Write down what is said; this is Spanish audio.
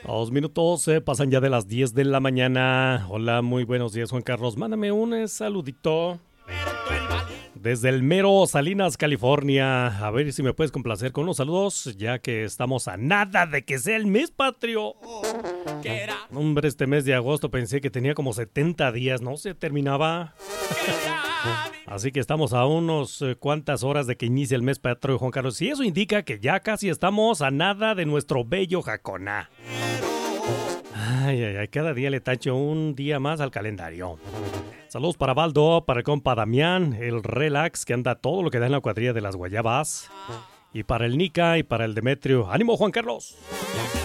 2 minutos pasan ya de las 10 de la mañana. Hola, muy buenos días, Juan Carlos. Mándame un saludito desde el mero Salinas, California. A ver si me puedes complacer con unos saludos, ya que estamos a nada de que sea el mes patrio. Hombre, este mes de agosto pensé que tenía como 70 días, ¿no? Se terminaba. Así que estamos a unos cuantas horas de que inicie el mes patrio, Juan Carlos. Y eso indica que ya casi estamos a nada de nuestro bello Jaconá. Ay, ay, ay, cada día le tacho un día más al calendario. Saludos para Baldo, para el compa Damián, el Relax, que anda todo lo que da en la cuadrilla de las Guayabas. Y para el Nica y para el Demetrio. ¡Ánimo, Juan Carlos!